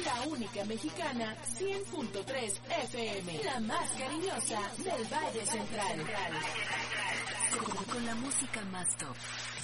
La única mexicana, 100.3 FM. La más cariñosa del Valle Central. Con la música más top.